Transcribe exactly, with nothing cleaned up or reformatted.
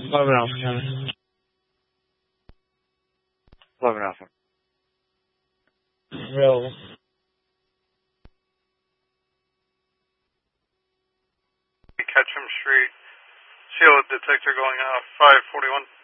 eleven Alpha. eleven Alpha. Available. Ketchum Street. Seal detector going off. five forty-one.